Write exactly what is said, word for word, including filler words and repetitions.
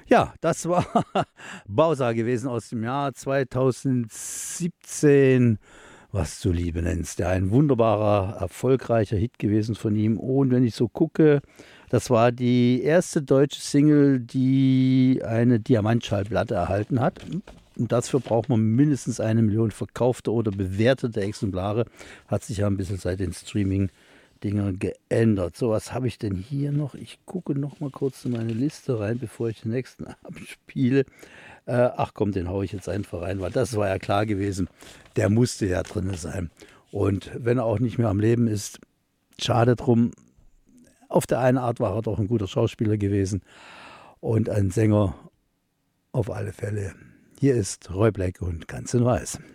Ja, das war Bowser gewesen aus dem Jahr zweitausendsiebzehn, was du Liebe nennst. Ja, ein wunderbarer, erfolgreicher Hit gewesen von ihm. Und wenn ich so gucke, das war die erste deutsche Single, die eine Diamantschallplatte erhalten hat. Und dafür braucht man mindestens eine Million verkaufte oder bewertete Exemplare. Hat sich ja ein bisschen seit den Streaming-Dingern geändert. So, was habe ich denn hier noch? Ich gucke noch mal kurz in meine Liste rein, bevor ich den nächsten abspiele. Äh, ach komm, den haue ich jetzt einfach rein, weil das war ja klar gewesen. Der musste ja drin sein. Und wenn er auch nicht mehr am Leben ist, schade drum. Auf der einen Art war er doch ein guter Schauspieler gewesen und ein Sänger auf alle Fälle. Hier ist Roy Black und Ganz in Weiß.